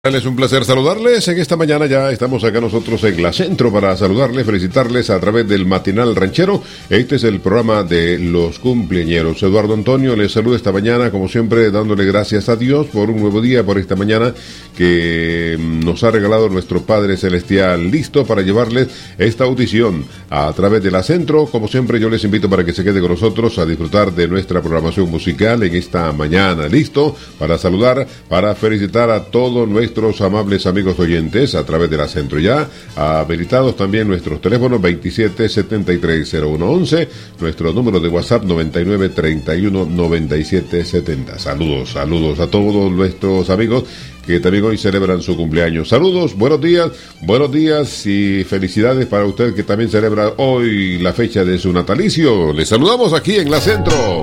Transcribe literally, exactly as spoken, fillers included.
Es un placer saludarles. En esta mañana ya estamos acá nosotros en la Centro para saludarles, felicitarles a través del Matinal Ranchero. Este es el programa de los cumpleañeros. Eduardo Antonio les saluda esta mañana, como siempre, dándole gracias a Dios por un nuevo día, por esta mañana que nos ha regalado nuestro Padre Celestial, listo para llevarles esta audición a través de la Centro. Como siempre, yo les invito para que se quede con nosotros a disfrutar de nuestra programación musical en esta mañana. Listo para saludar, para felicitar a todos nuestros nuestros amables amigos oyentes a través de la Centro. Ya habilitados también nuestros teléfonos veintisiete setenta y tres cero uno once, nuestro número de WhatsApp noventa y nueve treinta y uno noventa y siete setenta. Saludos, saludos a todos nuestros amigos que también hoy celebran su cumpleaños. Saludos, buenos días, buenos días y felicidades para usted que también celebra hoy la fecha de su natalicio. Les saludamos aquí en la Centro.